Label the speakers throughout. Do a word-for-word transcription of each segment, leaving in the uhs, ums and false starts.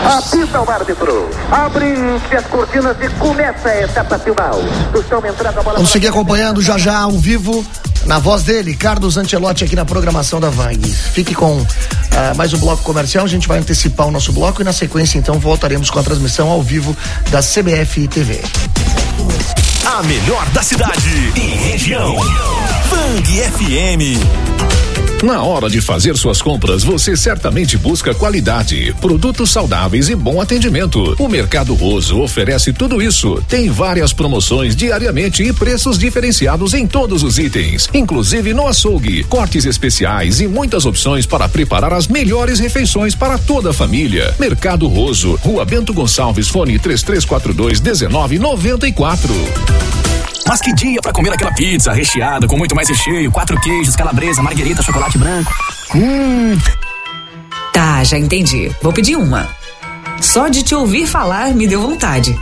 Speaker 1: Apita o árbitro. Abre-se as cortinas e começa a etapa final.
Speaker 2: Vamos seguir acompanhando já já ao vivo, na voz dele, Carlos Ancelotti, aqui na programação da V A G. Fique com uh, mais um bloco comercial. A gente vai antecipar o nosso bloco e na sequência então voltaremos com a transmissão ao vivo da C B F T V.
Speaker 3: A melhor da cidade e região. Bang F M.
Speaker 4: Na hora de fazer suas compras, você certamente busca qualidade, produtos saudáveis e bom atendimento. O Mercado Roso oferece tudo isso. Tem várias promoções diariamente e preços diferenciados em todos os itens, inclusive no açougue, cortes especiais e muitas opções para preparar as melhores refeições para toda a família. Mercado Roso, Rua Bento Gonçalves, fone três três quatro dois, um nove nove quatro.
Speaker 3: Mas que dia pra comer aquela pizza recheada com muito mais recheio, quatro queijos, calabresa, marguerita, chocolate branco.
Speaker 5: Hum. Tá, já entendi. Vou pedir uma. Só de te ouvir falar me deu vontade.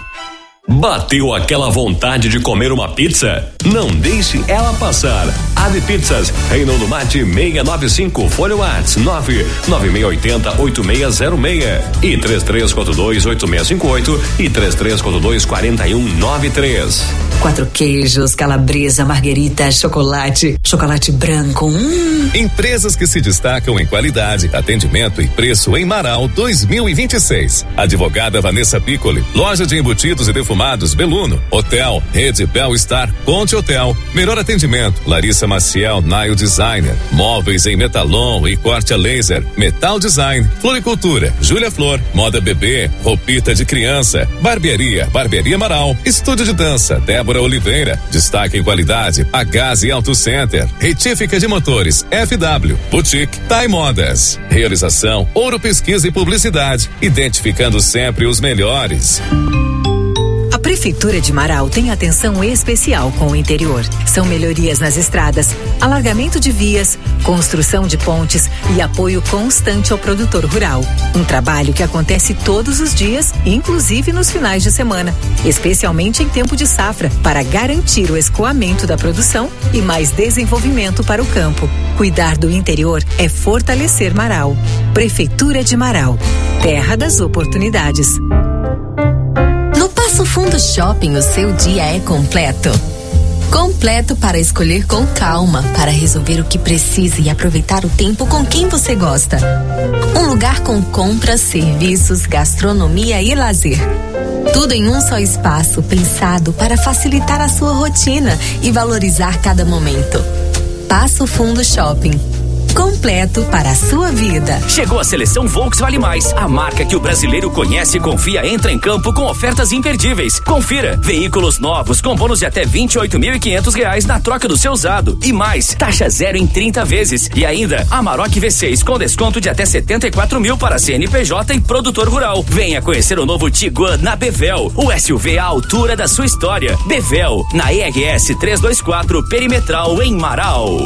Speaker 6: Bateu aquela vontade de comer uma pizza? Não deixe ela passar. Ave Pizzas, Reinaldo Mate seiscentos e noventa e cinco, Folha Whats nove nove seis oito zero oito seis zero seis e três três quatro dois oito seis cinco oito e três três quatro dois quatro um nove três.
Speaker 5: Quatro queijos, calabresa, marguerita, chocolate, chocolate branco. Hum.
Speaker 7: Empresas que se destacam em qualidade, atendimento e preço em Marau dois mil e vinte e seis. Advogada Vanessa Piccoli, loja de embutidos e defumados Beluno, Hotel, Rede Bel Star, Conte Hotel, melhor atendimento, Larissa Maciel, Nail Designer, móveis em metalon e corte a laser, Metal Design, Floricultura, Júlia Flor, Moda Bebê, roupita de criança, barbearia, Barbearia Marau, estúdio de dança, Débora Oliveira, destaque em qualidade, a Gás e Auto Center, retífica de motores, F W, Boutique, Time Modas, realização, Ouro Pesquisa e Publicidade, identificando sempre os melhores.
Speaker 8: A Prefeitura de Marau tem atenção especial com o interior. São melhorias nas estradas, alargamento de vias, construção de pontes e apoio constante ao produtor rural. Um trabalho que acontece todos os dias, inclusive nos finais de semana, especialmente em tempo de safra, para garantir o escoamento da produção e mais desenvolvimento para o campo. Cuidar do interior é fortalecer Marau. Prefeitura de Marau, terra das oportunidades.
Speaker 9: No Passo Fundo Shopping, o seu dia é completo. Completo para escolher com calma, para resolver o que precisa e aproveitar o tempo com quem você gosta. Um lugar com compras, serviços, gastronomia e lazer. Tudo em um só espaço, pensado para facilitar a sua rotina e valorizar cada momento. Passo Fundo Shopping. Completo para a sua vida.
Speaker 6: Chegou a seleção Volks Vale Mais. A marca que o brasileiro conhece e confia entra em campo com ofertas imperdíveis. Confira. Veículos novos com bônus de até vinte e oito mil e quinhentos reais na troca do seu usado. E mais, taxa zero em trinta vezes. E ainda, Amarok V seis com desconto de até setenta e quatro mil para C N P J e produtor rural. Venha conhecer o novo Tiguan na Bevel. O S U V à altura da sua história. Bevel, na E R S trezentos e vinte e quatro, Perimetral, em Marau.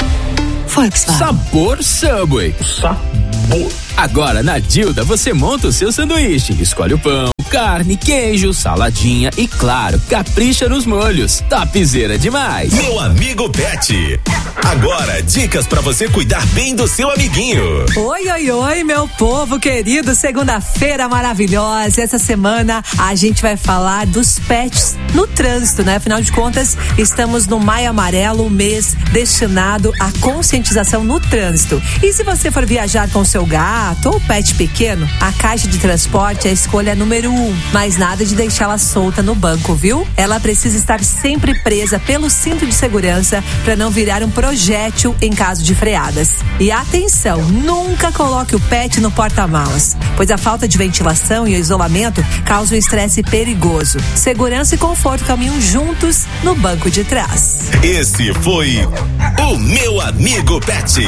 Speaker 10: Volkswagen. Sabor Subway. Sabor. Agora na Dilda você monta o seu sanduíche, escolhe o pão, carne, queijo, saladinha e claro, capricha nos molhos. Topzera demais.
Speaker 3: Meu amigo Pet. Agora, dicas pra você cuidar bem do seu amiguinho.
Speaker 11: Oi, oi, oi, meu povo querido. Segunda-feira maravilhosa. Essa semana a gente vai falar dos pets no trânsito, né? Afinal de contas, estamos no Maio Amarelo, um mês destinado à conscientização no trânsito. E se você for viajar com seu gato ou pet pequeno, a caixa de transporte é a escolha número um. Mas nada de deixá-la solta no banco, viu? Ela precisa estar sempre presa pelo cinto de segurança para não virar um projétil em caso de freadas. E atenção, nunca coloque o pet no porta-malas, pois a falta de ventilação e o isolamento causam um estresse perigoso. Segurança e conforto caminham juntos no banco de trás.
Speaker 3: Esse foi o Meu Amigo Pet.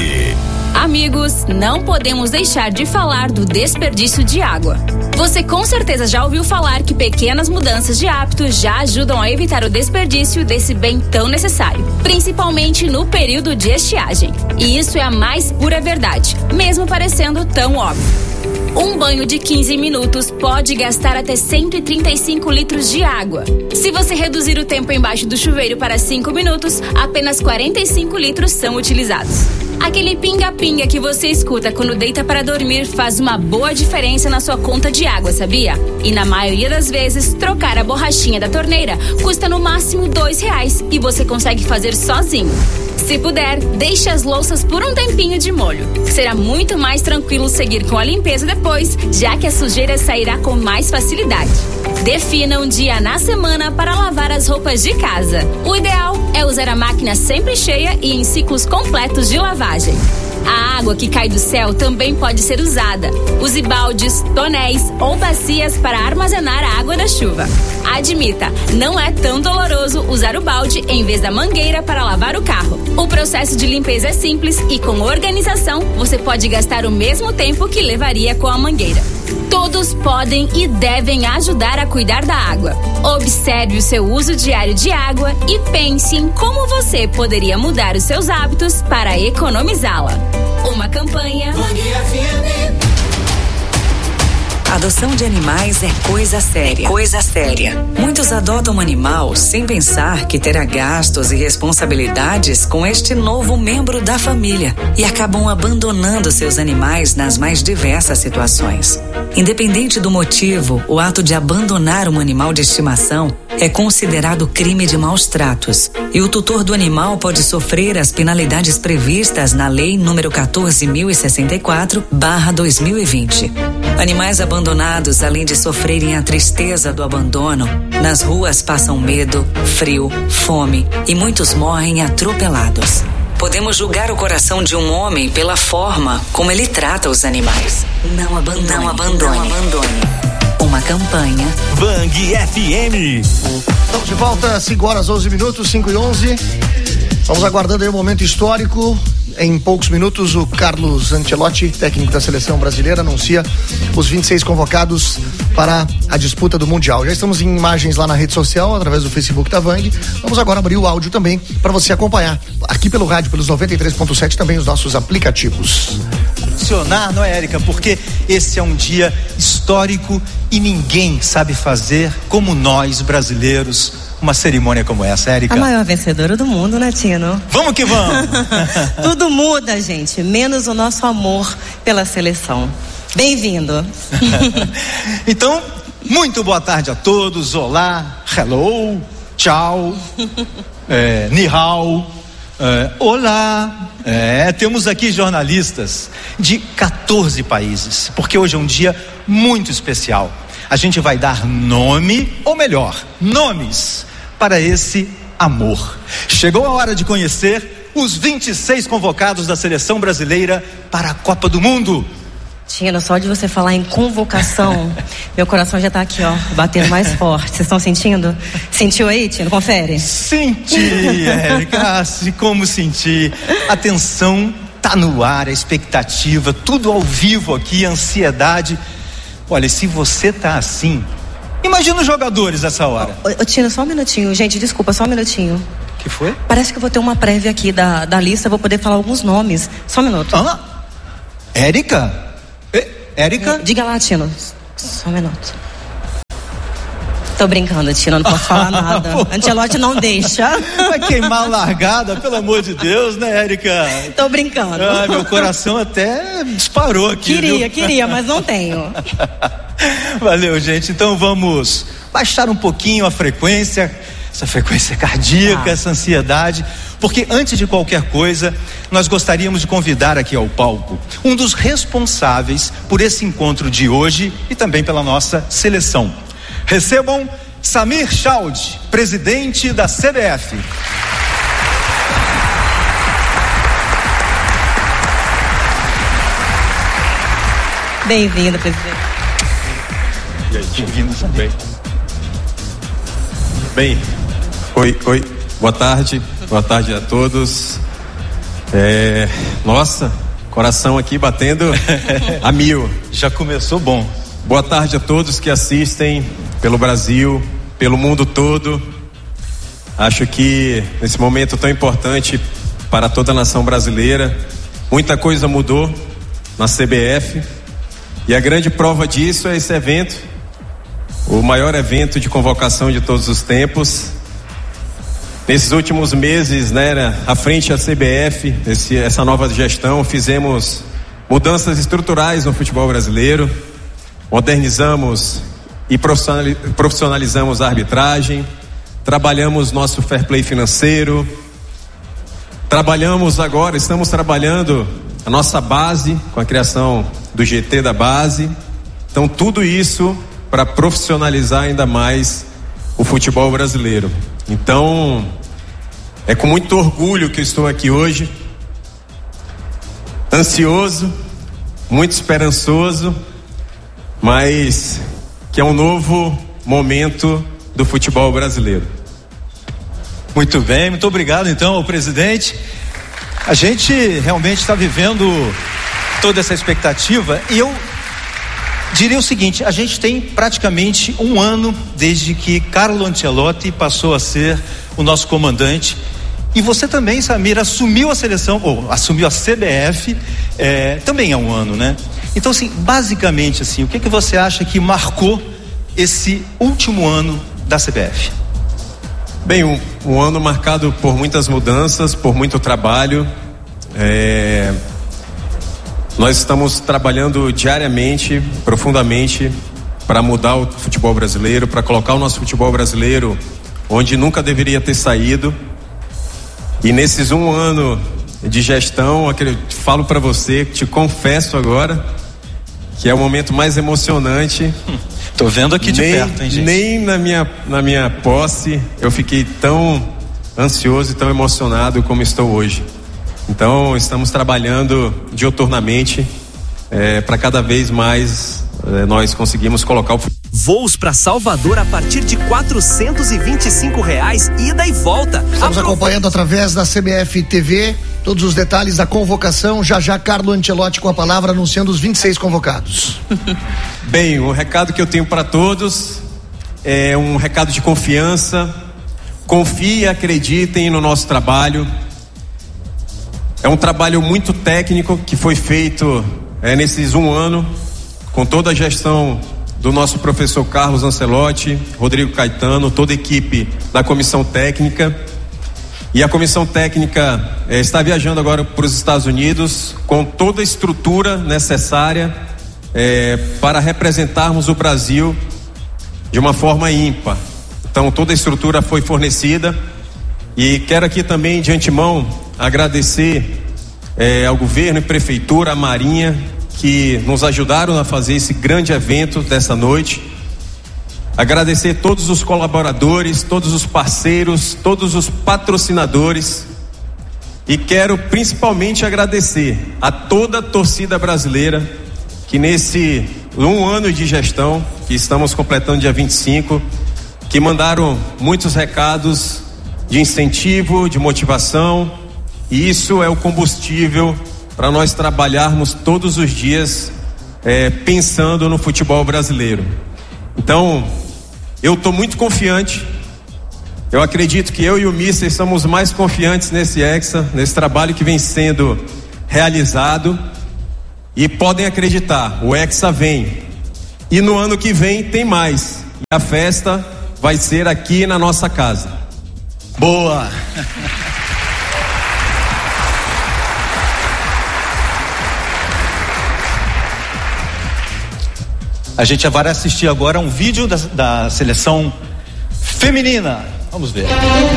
Speaker 12: Amigos, não podemos deixar de falar do desperdício de água. Você com certeza já ouviu falar que pequenas mudanças de hábitos já ajudam a evitar o desperdício desse bem tão necessário, principalmente no período de estiagem. E isso é a mais pura verdade, mesmo parecendo tão óbvio. Um banho de quinze minutos pode gastar até cento e trinta e cinco litros de água. Se você reduzir o tempo embaixo do chuveiro para cinco minutos, apenas quarenta e cinco litros são utilizados. Aquele pinga-pinga que você escuta quando deita para dormir faz uma boa diferença na sua conta de água, sabia? E na maioria das vezes, trocar a borrachinha da torneira custa no máximo dois reais e você consegue fazer sozinho. Se puder, deixe as louças por um tempinho de molho. Será muito mais tranquilo seguir com a limpeza depois, já que a sujeira sairá com mais facilidade. Defina um dia na semana para lavar as roupas de casa. O ideal é usar a máquina sempre cheia e em ciclos completos de lavagem. A água que cai do céu também pode ser usada. Use baldes, tonéis ou bacias para armazenar a água da chuva. Admita, não é tão doloroso usar o balde em vez da mangueira para lavar o carro. O processo de limpeza é simples e com organização você pode gastar o mesmo tempo que levaria com a mangueira. Todos podem e devem ajudar a cuidar da água. Observe o seu uso diário de água e pense em como você poderia mudar os seus hábitos para economizá-la. Uma campanha.
Speaker 5: A adoção de animais é coisa séria. Coisa séria. Muitos adotam um animal sem pensar que terá gastos e responsabilidades com este novo membro da família e acabam abandonando seus animais nas mais diversas situações. Independente do motivo, o ato de abandonar um animal de estimação é considerado crime de maus tratos e o tutor do animal pode sofrer as penalidades previstas na Lei número quatorze mil e sessenta e quatro barra dois mil e vinte. Animais abandonados, além de sofrerem a tristeza do abandono, nas ruas passam medo, frio, fome e muitos morrem atropelados. Podemos julgar o coração de um homem pela forma como ele trata os animais. Não abandone. Não abandone. Não abandone. Uma campanha.
Speaker 13: Vang F M.
Speaker 2: Estamos de volta, cinco horas, onze minutos, cinco e onze. Estamos aguardando aí um momento histórico. Em poucos minutos, o Carlos Ancelotti, técnico da seleção brasileira, anuncia os vinte e seis convocados para a disputa do Mundial. Já estamos em imagens lá na rede social, através do Facebook da Vang. Vamos agora abrir o áudio também para você acompanhar aqui pelo rádio, pelos noventa e três ponto sete, também os nossos aplicativos.
Speaker 14: Funcionar, não é, Érica? Porque esse é um dia histórico e ninguém sabe fazer como nós, brasileiros, uma cerimônia como essa, Érica.
Speaker 15: A maior vencedora do mundo, né, Tino?
Speaker 14: Vamos que vamos!
Speaker 15: Tudo muda, gente, menos o nosso amor pela seleção. Bem-vindo!
Speaker 14: Então, muito boa tarde a todos. Olá, hello, tchau, é, ni hao, é, olá. É, temos aqui jornalistas de quatorze países, porque hoje é um dia muito especial. A gente vai dar nome, ou melhor, nomes para esse amor. Chegou a hora de conhecer os vinte e seis convocados da seleção brasileira para a Copa do Mundo.
Speaker 15: Tino, só de você falar em convocação, meu coração já tá aqui, ó, batendo mais forte. Vocês estão sentindo? Sentiu aí, Tino? Confere.
Speaker 14: Senti, Érica, como senti. A tensão tá no ar, a expectativa, tudo ao vivo aqui, a ansiedade. Olha, se você tá assim, imagina os jogadores essa hora.
Speaker 15: Ô, ô, Tino, só um minutinho, gente, desculpa, só um minutinho.
Speaker 14: Que foi?
Speaker 15: Parece que eu vou ter uma prévia aqui da, da lista, vou poder falar alguns nomes. Só um minuto.
Speaker 14: Ah, Érica? Érica?
Speaker 15: Diga lá, Tino. Só um minuto. Tô brincando, Tino, não posso falar nada. Ancelotti não deixa.
Speaker 14: Vai queimar a largada, pelo amor de Deus, né, Érica?
Speaker 15: Tô brincando.
Speaker 14: Ah, meu coração até disparou aqui.
Speaker 15: Queria,
Speaker 14: viu?
Speaker 15: queria, mas não tenho.
Speaker 14: Valeu, gente. Então vamos baixar um pouquinho a frequência, essa frequência cardíaca, ah. essa ansiedade, porque antes de qualquer coisa, nós gostaríamos de convidar aqui ao palco um dos responsáveis por esse encontro de hoje e também pela nossa seleção. Recebam Samir Chaud, presidente da C B F.
Speaker 15: Bem-vindo, presidente.
Speaker 14: Bem-vindo também.
Speaker 16: Bem, oi, oi, boa tarde, boa tarde a todos. É, nossa, coração aqui batendo a mil.
Speaker 14: Já começou bom.
Speaker 16: Boa tarde a todos que assistem pelo Brasil, pelo mundo todo. Acho que nesse momento tão importante para toda a nação brasileira, muita coisa mudou na C B F e a grande prova disso é esse evento, o maior evento de convocação de todos os tempos. Nesses últimos meses, né, à frente da C B F, esse, essa nova gestão, fizemos mudanças estruturais no futebol brasileiro, modernizamos e profissionalizamos a arbitragem, trabalhamos nosso fair play financeiro, trabalhamos agora, estamos trabalhando a nossa base com a criação do G T da base. Então tudo isso para profissionalizar ainda mais o futebol brasileiro. Então é com muito orgulho que eu estou aqui hoje, ansioso, muito esperançoso, mas que é um novo momento do futebol brasileiro.
Speaker 14: Muito bem, muito obrigado então ao presidente. A gente realmente está vivendo toda essa expectativa e eu diria o seguinte: a gente tem praticamente um ano desde que Carlo Ancelotti passou a ser o nosso comandante. E você também, Samir, assumiu a seleção, ou assumiu a C B F, é, também há um ano, né? Então, assim, basicamente, assim, o que que você acha que marcou esse último ano da C B F?
Speaker 16: Bem, um, um ano marcado por muitas mudanças, por muito trabalho. É, nós estamos trabalhando diariamente, profundamente, para mudar o futebol brasileiro, para colocar o nosso futebol brasileiro onde nunca deveria ter saído. E nesses um ano de gestão, eu falo para você, te confesso agora, que é o momento mais emocionante.
Speaker 14: Hum, tô vendo aqui de
Speaker 16: nem,
Speaker 14: perto, hein, gente?
Speaker 16: Nem na minha, na minha posse eu fiquei tão ansioso e tão emocionado como estou hoje. Então estamos trabalhando diuturnamente é, para cada vez mais é, nós conseguimos colocar o
Speaker 13: Voos para Salvador a partir de quatrocentos e vinte e cinco reais, ida e volta.
Speaker 2: Estamos acompanhando através da C B F T V todos os detalhes da convocação. Já já Carlo Ancelotti com a palavra anunciando os vinte e seis convocados.
Speaker 16: Bem, o recado que eu tenho para todos é um recado de confiança. Confiem e acreditem no nosso trabalho. É um trabalho muito técnico que foi feito é, nesses um ano com toda a gestão do nosso professor Carlos Ancelotti, Rodrigo Caetano, toda a equipe da comissão técnica. E a comissão técnica eh, está viajando agora para os Estados Unidos com toda a estrutura necessária eh, para representarmos o Brasil de uma forma ímpar. Então toda a estrutura foi fornecida e quero aqui também de antemão agradecer eh, ao governo e prefeitura, à Marinha, que nos ajudaram a fazer esse grande evento dessa noite. Agradecer todos os colaboradores, todos os parceiros, todos os patrocinadores. E quero principalmente agradecer a toda a torcida brasileira que nesse um ano de gestão, que estamos completando dia vinte e cinco, que mandaram muitos recados de incentivo, de motivação, e isso é o combustível para nós trabalharmos todos os dias é, pensando no futebol brasileiro. Então, eu estou muito confiante. Eu acredito que eu e o Mister somos mais confiantes nesse Hexa, nesse trabalho que vem sendo realizado. E podem acreditar, o Hexa vem. E no ano que vem tem mais. E a festa vai ser aqui na nossa casa.
Speaker 14: Boa! A gente vai assistir agora um vídeo da, da seleção feminina. Vamos ver.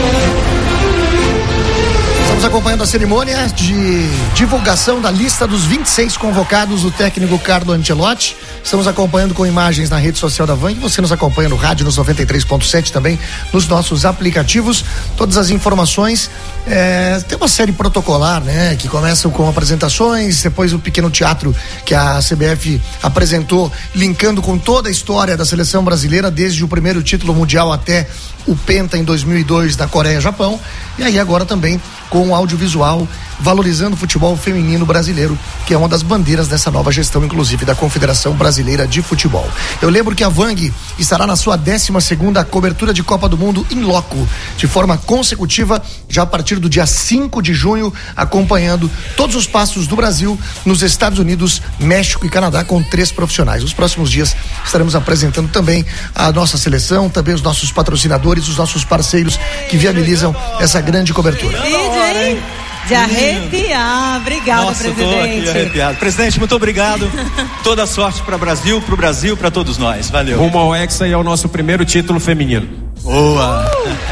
Speaker 2: Estamos acompanhando a cerimônia de divulgação da lista dos vinte e seis convocados do técnico Carlo Ancelotti. Estamos acompanhando com imagens na rede social da Van e você nos acompanha no rádio nos noventa e três ponto sete também nos nossos aplicativos. Todas as informações. É, tem uma série protocolar, né? Que começa com apresentações, depois o pequeno teatro que a C B F apresentou, linkando com toda a história da seleção brasileira, desde o primeiro título mundial até o Penta em dois mil e dois da Coreia-Japão. E aí agora também com o audiovisual valorizando o futebol feminino brasileiro, que é uma das bandeiras dessa nova gestão, inclusive da Confederação Brasileira de Futebol. Eu lembro que a Vang estará na sua décima segunda cobertura de Copa do Mundo em loco, de forma consecutiva, já a partir do dia cinco de junho, acompanhando todos os passos do Brasil nos Estados Unidos, México e Canadá, com três profissionais. Nos próximos dias estaremos apresentando também a nossa seleção, também os nossos patrocinadores, os nossos parceiros que viabilizam essa grande cobertura.
Speaker 15: Vídeo, de arrepiar. Obrigado,
Speaker 14: Nossa,
Speaker 15: presidente.
Speaker 14: tô aqui arrepiado. Presidente, muito obrigado. Toda sorte para o Brasil, para o Brasil, para todos nós. Valeu.
Speaker 16: Rumo ao Hexa e ao nosso primeiro título feminino.
Speaker 14: Boa.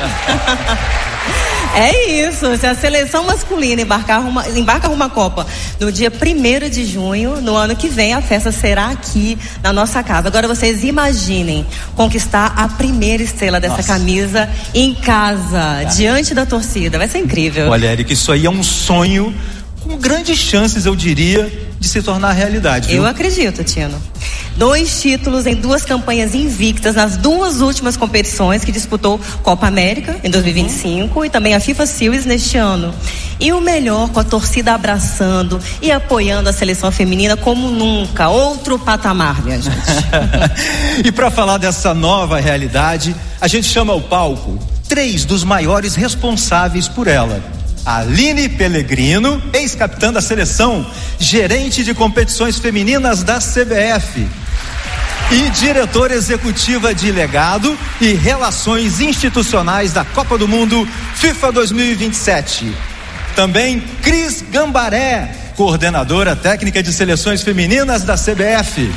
Speaker 15: É isso, se a seleção masculina embarcar uma, embarca uma Copa no dia primeiro de junho, no ano que vem a festa será aqui na nossa casa. Agora vocês imaginem conquistar a primeira estrela dessa nossa. camisa em casa, é. diante da torcida, vai ser incrível.
Speaker 14: Olha, Eric, isso aí é um sonho com grandes chances, eu diria, de se tornar realidade. Viu?
Speaker 15: Eu acredito, Tino. Dois títulos em duas campanhas invictas nas duas últimas competições que disputou Copa América em dois mil e vinte e cinco uhum. e também a FIFA Series neste ano. E o melhor, com a torcida abraçando e apoiando a seleção feminina como nunca. Outro patamar, minha gente.
Speaker 14: E para falar dessa nova realidade, a gente chama ao palco três dos maiores responsáveis por ela. Aline Pellegrino, ex-capitã da seleção, gerente de competições femininas da C B F e diretora executiva de legado e relações institucionais da Copa do Mundo FIFA dois mil e vinte e sete. Também Cris Gambaré, coordenadora técnica de seleções femininas da C B F.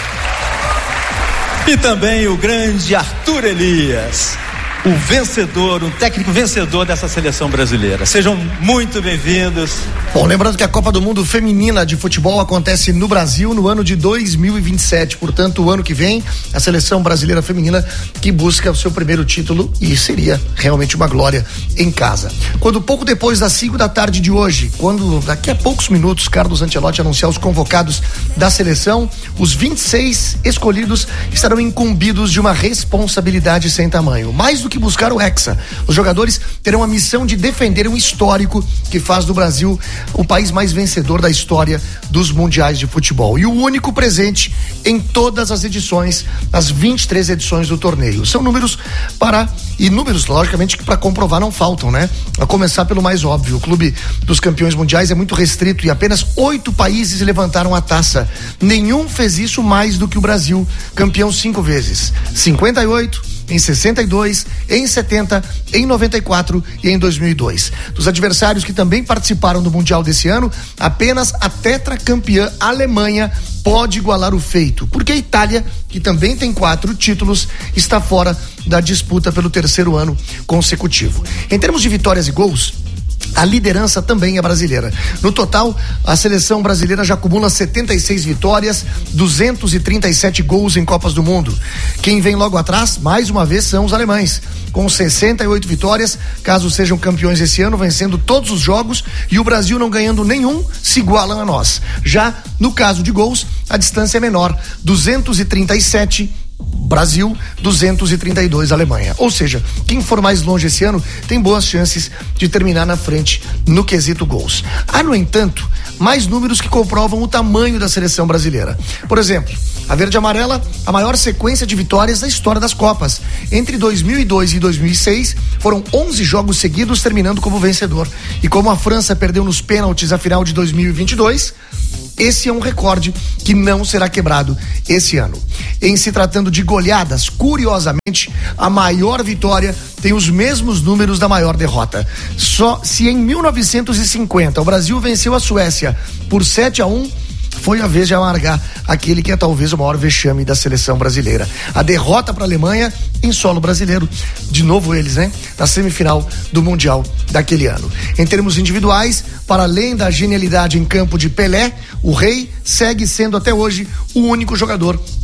Speaker 14: E também o grande Arthur Elias, o vencedor, um técnico vencedor dessa seleção brasileira. Sejam muito bem-vindos.
Speaker 2: Bom, lembrando que a Copa do Mundo Feminina de Futebol acontece no Brasil no ano de dois mil e vinte e sete, portanto, o ano que vem, a seleção brasileira feminina que busca o seu primeiro título e seria realmente uma glória em casa. Quando pouco depois das cinco da tarde de hoje, quando daqui a poucos minutos Carlos Ancelotti anunciar os convocados da seleção, os vinte e seis escolhidos estarão incumbidos de uma responsabilidade sem tamanho. Mais do que buscar o Hexa, os jogadores terão a missão de defender um histórico que faz do Brasil o país mais vencedor da história dos mundiais de futebol e o único presente em todas as edições, as vinte e três edições do torneio. São números para, e números logicamente que para comprovar não faltam, né? A começar pelo mais óbvio, o clube dos campeões mundiais é muito restrito e apenas oito países levantaram a taça. Nenhum fez isso mais do que o Brasil, campeão cinco vezes, cinquenta e oito, em sessenta e dois, em setenta, em noventa e quatro e em dois mil e dois. Dos adversários que também participaram do Mundial desse ano, apenas a tetracampeã Alemanha pode igualar o feito, porque a Itália, que também tem quatro títulos, está fora da disputa pelo terceiro ano consecutivo. Em termos de vitórias e gols, a liderança também é brasileira. No total, a seleção brasileira já acumula setenta e seis vitórias, duzentos e trinta e sete gols em Copas do Mundo. Quem vem logo atrás, mais uma vez, são os alemães, com sessenta e oito vitórias, caso sejam campeões esse ano, vencendo todos os jogos, e o Brasil não ganhando nenhum, se igualam a nós. Já no caso de gols, a distância é menor, duzentos e trinta e sete Brasil, duzentos e trinta e dois Alemanha. Ou seja, quem for mais longe esse ano tem boas chances de terminar na frente no quesito gols. Há, no entanto, mais números que comprovam o tamanho da seleção brasileira. Por exemplo, a verde e amarela, a maior sequência de vitórias da história das Copas. Entre dois mil e dois e dois mil e seis, foram onze jogos seguidos terminando como vencedor. E como a França perdeu nos pênaltis a final de dois mil e vinte e dois, esse é um recorde que não será quebrado esse ano. Em se tratando de goleadas, curiosamente, a maior vitória tem os mesmos números da maior derrota. Só se em mil novecentos e cinquenta o Brasil venceu a Suécia por sete a um, foi a vez de amargar aquele que é talvez o maior vexame da seleção brasileira. A derrota para a Alemanha em solo brasileiro, de novo eles, né? Na semifinal do Mundial daquele ano. Em termos individuais, para além da genialidade em campo de Pelé, o Rei segue sendo até hoje o único jogador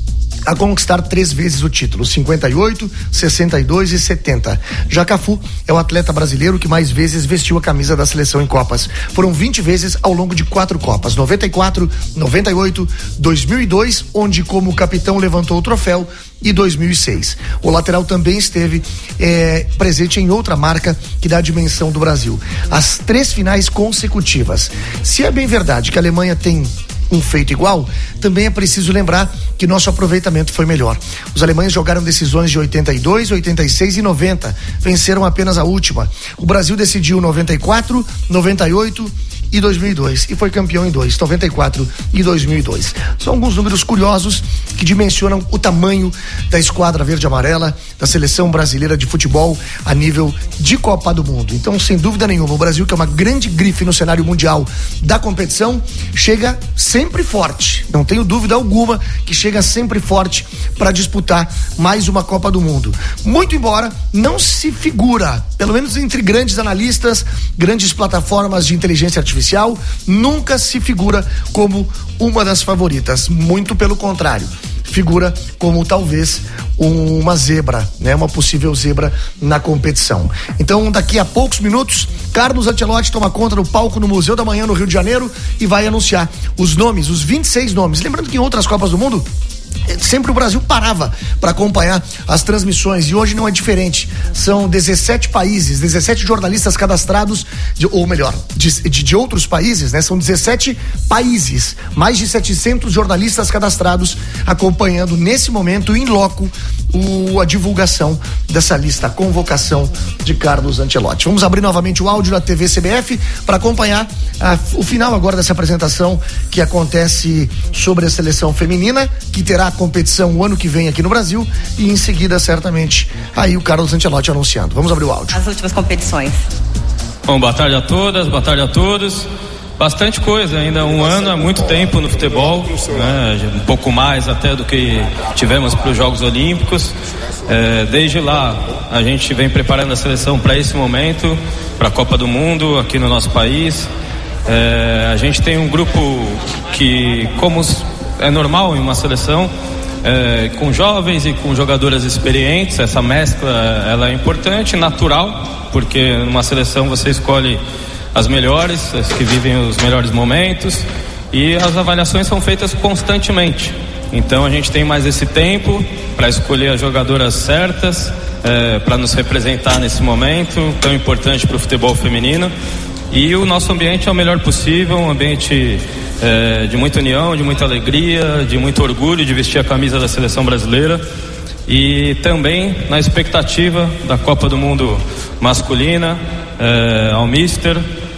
Speaker 2: a conquistar três vezes o título, cinquenta e oito, sessenta e dois e setenta. Já Cafu é o atleta brasileiro que mais vezes vestiu a camisa da seleção em Copas. Foram vinte vezes ao longo de quatro Copas, noventa e quatro, noventa e oito, dois mil e dois, onde como capitão levantou o troféu, e dois mil e seis. O lateral também esteve é, presente em outra marca que dá a dimensão do Brasil. As três finais consecutivas. Se é bem verdade que a Alemanha tem um feito igual, também é preciso lembrar que nosso aproveitamento foi melhor. Os alemães jogaram decisões de oitenta e dois, oitenta e seis e noventa, venceram apenas a última. O Brasil decidiu noventa e quatro, noventa e oito e dois mil e dois e foi campeão em dois, noventa e quatro e dois mil e dois. São alguns números curiosos que dimensionam o tamanho da esquadra verde e amarela da seleção brasileira de futebol a nível de Copa do Mundo. Então, sem dúvida nenhuma, o Brasil, que é uma grande grife no cenário mundial da competição, chega sempre forte. Não tenho dúvida alguma que chega sempre forte para disputar mais uma Copa do Mundo. Muito embora não se figura, pelo menos entre grandes analistas, grandes plataformas de inteligência artificial, nunca se figura como uma das favoritas, muito pelo contrário, figura como talvez uma zebra, né? Uma possível zebra na competição. Então, daqui a poucos minutos, Carlos Ancelotti toma conta do palco no Museu da Manhã no Rio de Janeiro e vai anunciar os nomes, os vinte e seis nomes. Lembrando que em outras Copas do Mundo sempre o Brasil parava para acompanhar as transmissões e hoje não é diferente. São dezessete países, dezessete jornalistas cadastrados, de, ou melhor, de, de, de outros países, né? São dezessete países, mais de setecentos jornalistas cadastrados acompanhando nesse momento, in loco, o, a divulgação dessa lista, a convocação de Carlos Ancelotti. Vamos abrir novamente o áudio da T V C B F para acompanhar a, o final agora dessa apresentação que acontece sobre a seleção feminina, que terá a competição o ano que vem aqui no Brasil e em seguida, certamente, aí o Carlos Ancelotti anunciando. Vamos abrir o áudio.
Speaker 15: As últimas competições.
Speaker 17: Bom, boa tarde a todas, boa tarde a todos. Bastante coisa, ainda um ano é muito tempo no futebol, né? Um pouco mais até do que tivemos para os Jogos Olímpicos. É, desde lá a gente vem preparando a seleção para esse momento, para a Copa do Mundo aqui no nosso país. É, a gente tem um grupo que, como é normal em uma seleção, é, com jovens e com jogadoras experientes, essa mescla ela é importante, natural, porque numa seleção você escolhe as melhores, as que vivem os melhores momentos, e as avaliações são feitas constantemente. Então a gente tem mais esse tempo para escolher as jogadoras certas, é, para nos representar nesse momento tão importante para o futebol feminino. E o nosso ambiente é o melhor possível, um ambiente é, de muita união, de muita alegria, de muito orgulho de vestir a camisa da seleção brasileira. E também na expectativa da Copa do Mundo masculina, é, ao Mister,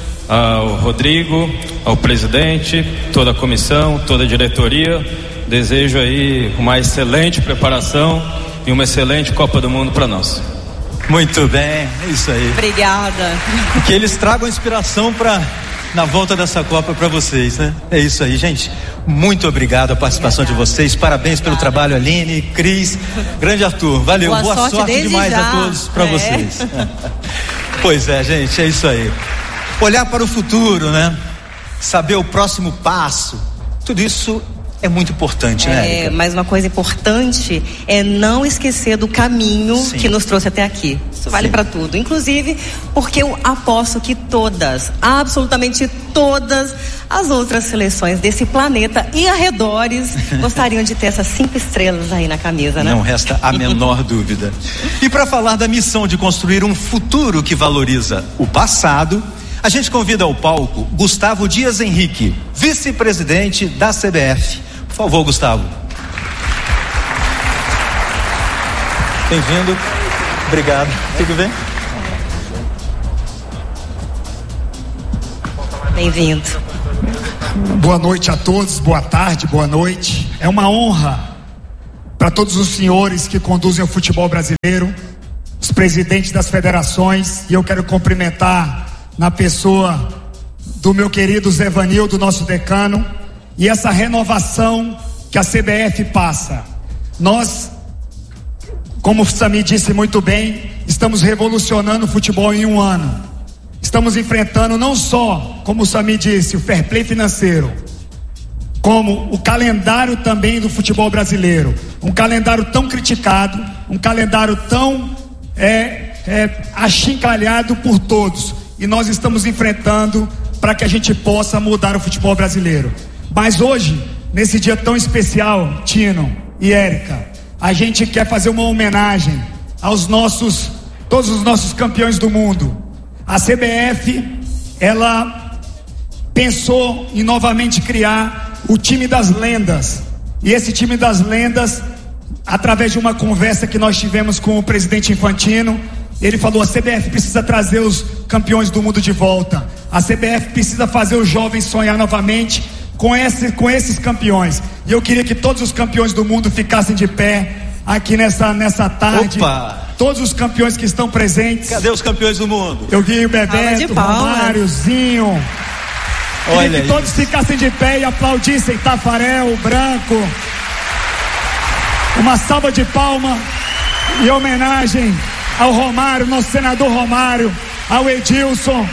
Speaker 17: ao Rodrigo, ao presidente, toda a comissão, toda a diretoria. Desejo aí uma excelente preparação e uma excelente Copa do Mundo para nós.
Speaker 14: Muito bem, é isso aí.
Speaker 15: Obrigada.
Speaker 14: Que eles tragam inspiração para na volta dessa Copa para vocês, né? É isso aí, gente. Muito obrigado a participação de vocês. Parabéns pelo trabalho, Aline, Cris, grande Arthur. Valeu, boa, boa sorte, sorte demais já. A todos para é. vocês. Pois é, gente, é isso aí. Olhar para o futuro, né? Saber o próximo passo. Tudo isso é muito importante, né,
Speaker 15: Érica? É, mas uma coisa importante é não esquecer do caminho Sim. que nos trouxe até aqui. Isso vale para tudo. Inclusive, porque eu aposto que todas, absolutamente todas as outras seleções desse planeta e arredores gostariam de ter essas cinco estrelas aí na camisa, né?
Speaker 14: Não resta a menor dúvida. E para falar da missão de construir um futuro que valoriza o passado, a gente convida ao palco Gustavo Dias Henrique, vice-presidente da C B F. Por favor, Gustavo. Bem-vindo. Obrigado. Tudo bem?
Speaker 15: Bem-vindo.
Speaker 18: Boa noite a todos, boa tarde, boa noite. É uma honra para todos os senhores que conduzem o futebol brasileiro, os presidentes das federações, e eu quero cumprimentar na pessoa do meu querido Zé Vanildo, nosso decano, e essa renovação que a C B F passa. Nós, como o Sami disse muito bem, estamos revolucionando o futebol em um ano. Estamos enfrentando não só, como o Sami disse, o fair play financeiro, como o calendário também do futebol brasileiro, um calendário tão criticado, um calendário tão é, é, achincalhado por todos, e nós estamos enfrentando para que a gente possa mudar o futebol brasileiro. Mas hoje, nesse dia tão especial, Tino e Érica, a gente quer fazer uma homenagem aos nossos, todos os nossos campeões do mundo. A C B F, ela pensou em novamente criar o time das lendas, e esse time das lendas, através de uma conversa que nós tivemos com o presidente Infantino, ele falou: a C B F precisa trazer os campeões do mundo de volta, a C B F precisa fazer os jovens sonhar novamente com, esse, com esses campeões, e eu queria que todos os campeões do mundo ficassem de pé aqui nessa, nessa tarde.
Speaker 14: Opa!
Speaker 18: Todos os campeões que estão presentes.
Speaker 14: Cadê os campeões do mundo?
Speaker 18: Eu vi o Bebeto, o Romáriozinho. Queria que
Speaker 14: isso.
Speaker 18: todos ficassem de pé e aplaudissem Tafarel, Branco. Uma salva de palma e homenagem ao Romário, nosso senador Romário, ao Edilson.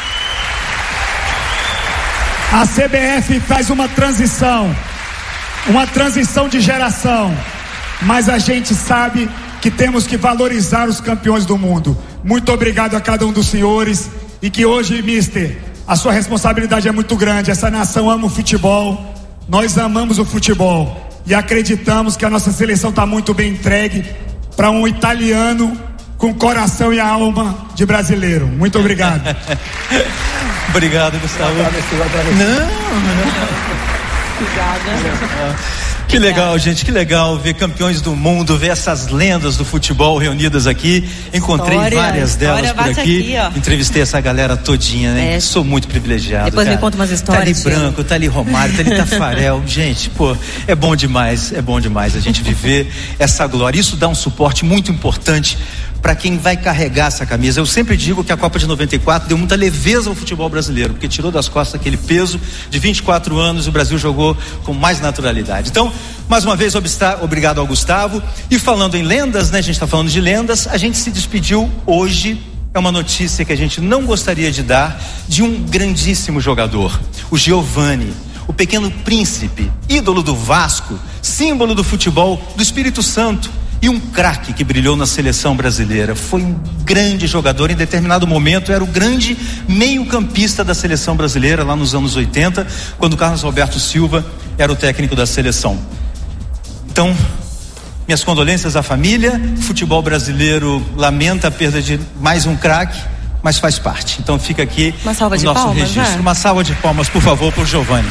Speaker 18: A C B F faz uma transição, uma transição de geração, mas a gente sabe que temos que valorizar os campeões do mundo. Muito obrigado a cada um dos senhores, e que hoje, mister, a sua responsabilidade é muito grande. Essa nação ama o futebol, nós amamos o futebol e acreditamos que a nossa seleção está muito bem entregue para um italiano com coração e alma de brasileiro. Muito obrigado.
Speaker 14: Obrigado, Gustavo. Não, não. Obrigada. Que legal, gente, que legal ver campeões do mundo, ver essas lendas do futebol reunidas aqui. Encontrei
Speaker 15: História,
Speaker 14: várias delas por aqui.
Speaker 15: aqui
Speaker 14: Entrevistei essa galera todinha, né?
Speaker 15: É.
Speaker 14: Sou muito privilegiado.
Speaker 15: Depois
Speaker 14: cara.
Speaker 15: me conta umas histórias.
Speaker 14: Tá ali Branco, tá ali Romário, tá ali Tafarel. Gente, pô, é bom demais, é bom demais a gente viver essa glória. Isso dá um suporte muito importante para quem vai carregar essa camisa. Eu sempre digo que a Copa de noventa e quatro deu muita leveza ao futebol brasileiro, porque tirou das costas aquele peso de vinte e quatro anos e o Brasil jogou com mais naturalidade. Então, mais uma vez, obrigado ao Gustavo. E falando em lendas, né? A gente está falando de lendas, a gente se despediu hoje. É uma notícia que a gente não gostaria de dar, de um grandíssimo jogador, o Giovani, o pequeno príncipe, ídolo do Vasco, símbolo do futebol do Espírito Santo, e um craque que brilhou na seleção brasileira. Foi um grande jogador, em determinado momento era o grande meio-campista da seleção brasileira, lá nos anos oitenta, quando o Carlos Alberto Silva era o técnico da seleção. Então, minhas condolências à família. O futebol brasileiro lamenta a perda de mais um craque, mas faz parte. Então fica aqui
Speaker 15: uma salva
Speaker 14: o
Speaker 15: de
Speaker 14: nosso
Speaker 15: palmas,
Speaker 14: registro.
Speaker 15: né?
Speaker 14: Uma salva de palmas, por favor, para o Giovani.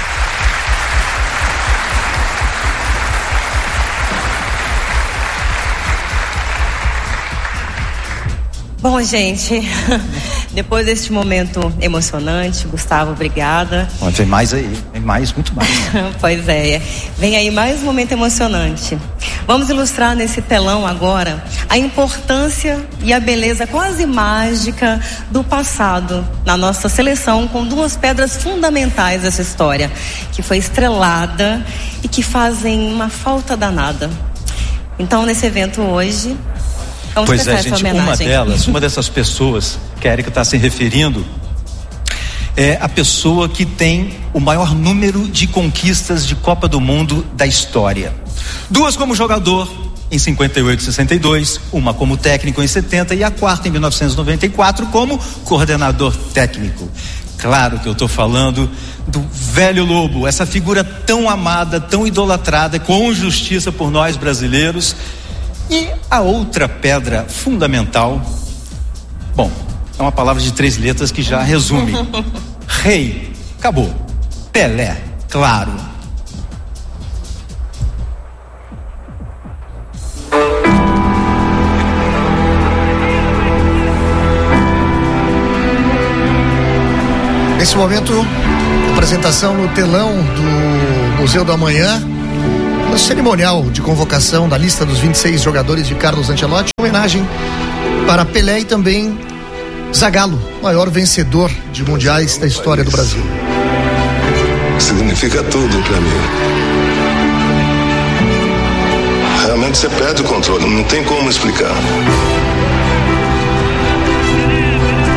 Speaker 15: Bom, gente, depois deste momento emocionante, Gustavo, obrigada.
Speaker 14: Bom, tem mais aí, tem mais, muito mais.
Speaker 15: Pois é, vem aí mais um momento emocionante. Vamos ilustrar nesse telão agora a importância e a beleza quase mágica do passado na nossa seleção, com duas pedras fundamentais dessa história, que foi estrelada e que fazem uma falta danada. Então, nesse evento hoje, vamos
Speaker 14: pois é,
Speaker 15: essa
Speaker 14: gente,
Speaker 15: homenagem.
Speaker 14: uma delas, uma dessas pessoas que a Érica está se referindo, é a pessoa que tem o maior número de conquistas de Copa do Mundo da história. Duas como jogador em cinquenta e oito e sessenta e dois, uma como técnico em setenta e a quarta em mil novecentos e noventa e quatro como coordenador técnico. Claro que eu estou falando do velho Lobo, essa figura tão amada, tão idolatrada, com justiça por nós brasileiros. E a outra pedra fundamental, bom, é uma palavra de três letras que já resume. Rei, acabou. Pelé, claro.
Speaker 2: Nesse momento, apresentação no telão do Museu do Amanhã, no cerimonial de convocação da lista dos vinte e seis jogadores de Carlos Ancelotti, homenagem para Pelé e também Zagallo, maior vencedor de mundiais da história do Brasil.
Speaker 19: Significa tudo para mim. Realmente você perde o controle, não tem como explicar.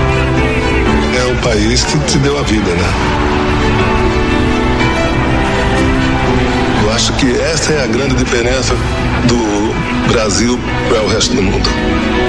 Speaker 19: É o país que te deu a vida, né? acho que essa é a grande diferença do Brasil para o resto do mundo.